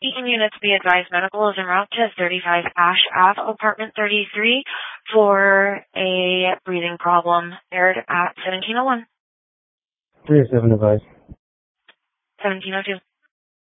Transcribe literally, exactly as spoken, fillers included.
Eaton units, be advised, medical is en route to thirty-five Ash Ave, apartment thirty-three, for a breathing problem. Aired at seventeen oh one. three oh seven advised. seventeen oh two.